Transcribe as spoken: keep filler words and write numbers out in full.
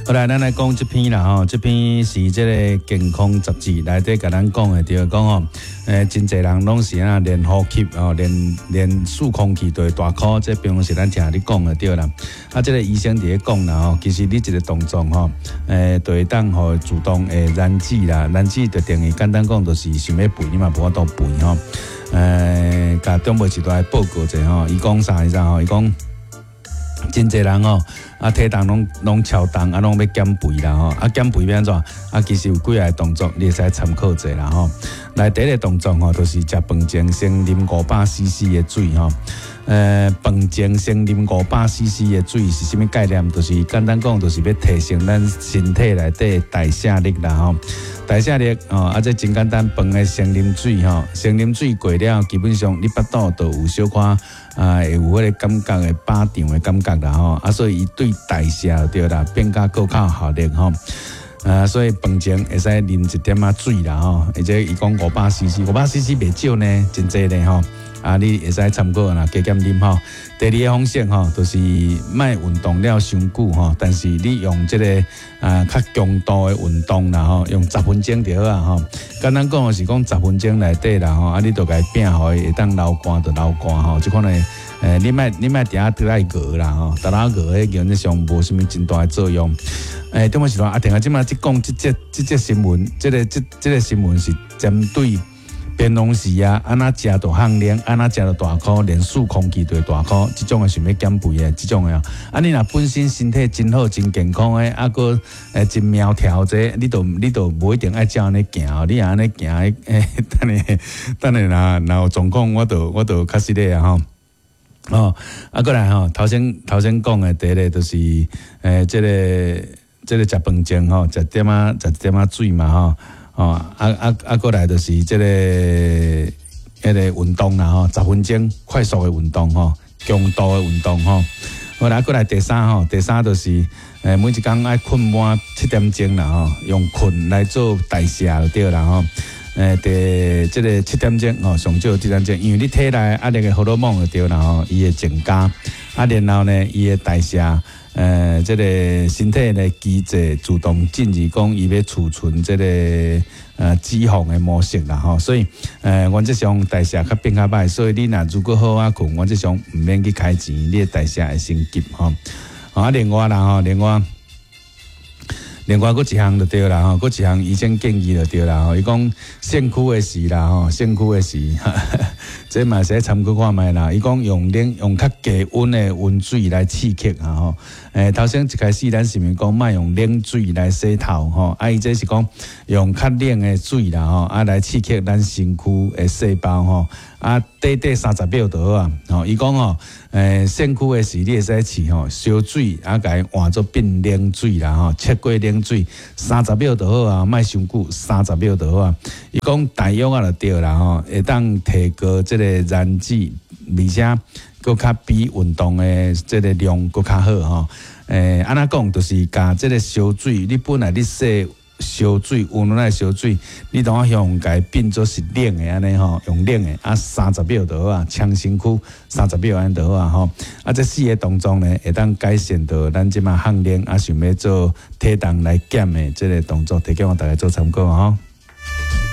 好来，咱来讲这篇啦吼，这篇是这个健康杂志内底甲咱讲的，就是讲吼，诶，真侪人拢是啊，连呼吸哦，连连数空气都会大哭，这平常时咱听你讲的对啦。啊，这个医生伫咧讲啦吼，其实你一个动作吼，诶，就会当互主动诶燃脂啦，燃脂就等于简单讲，就是想要肥你嘛，无法度肥吼。诶，甲中部时代报告者吼，伊讲啥？你知吼？伊讲。真侪人吼，啊体重拢拢超重，啊拢要减肥啦吼，啊减肥要安怎？啊其实有几个动作，你会使参考者啦吼。来第一个动作吼，就是食饭前先啉五百 C C 的水吼。呃，饭前先啉五百 C C 的水是啥物概念？就是简单讲，就是要提升咱身体内底代谢力啦吼。代谢力哦，啊这真简单，饭的先啉水吼，先啉水过了，基本上你腹肚就有小可啊，会有迄个感觉的饱胀的感觉啦吼，啊所以伊对代谢对啦，变甲更较效力吼。啊，所以饭前会使啉一点仔水啦吼，而且伊讲五百 C C， 五百 C C 袂少呢，真济呢吼。啊，你会使参考啦，加减啉吼。第二个方式吼，就是莫运动了伤久吼，但是你用这个啊较强度的运动啦吼，用十分钟就好啊吼。简单讲是讲十分钟内底啦吼，啊你就甲伊拼互伊会当流汗就流汗吼，即款呢，诶你莫你莫定下倒来饿啦吼，倒来饿迄原则上无啥物真大的作用。诶，中午时段啊，听下即马即讲即即即即新闻，即个即即个新闻是针对。平常时啊，安那食到汗凉，安那食到大哭，连数空气都会大哭，即种诶想要减肥诶，即种诶，啊你若本身身体真好、真健康诶，啊个诶真苗条者，你都你都无一定爱照安尼行，你安尼行诶，诶，等下等下若若有状况，我都我都较实力啊吼。哦，啊过来吼，头先头先讲诶，第一个就是诶，即个即个食饭前吼，食点仔食点仔水嘛吼。哦，啊啊啊，过来就是这个迄个运动啦吼，十分钟快速的运动吼，强度的运动吼。好啦，过来第三吼，第三就是诶，每一工爱困满七点钟啦吼，用困来做代谢就对啦吼。诶，第这个七点钟吼，上少七点钟，因为你体内啊那个荷尔蒙就对啦吼，伊会增加，啊然后呢，伊会代谢。呃，这个身体的机制自动进入讲，伊要储存这个呃脂肪的模式啦吼，所以呃原则上代谢较变较歹，所以你若如果好啊困，原则上毋免去开钱，你的代谢会先急吼。啊，另外啦吼，另外。另外，佫一项就对啦吼，佫一项医生建议就对啦吼。伊讲身躯的事啦吼，身躯的事，这嘛是参考看卖啦。伊讲用冷用较低温的温水来刺激啊吼。诶，头先一开始咱是毋是讲莫用冷水来洗头吼？啊，伊这是讲用较冷的水啦吼，啊来刺激咱身躯的细胞吼。啊，短短三十秒就好啊。吼，伊讲吼，诶，身躯的事你会使试吼，烧水啊，甲伊换做变冷水啦吼，切过冷水三十秒就好啊，莫伤久，三十秒就好啊。伊讲大约啊就对啦吼，会当提高即个燃脂，而且佫较比运动的即个量佫较好吼。诶，安怎讲就是甲即个烧水，你本来你洗。烧水，温暖的烧水，你当我用甲伊变做是冷的安尼吼，用冷的啊，三十秒就好啊，呛身躯三十秒安就好啊吼。啊，这四个动作呢，会当改善到咱即马汗冷啊，想要做体重来减的即个动作，提供我大家做参考吼。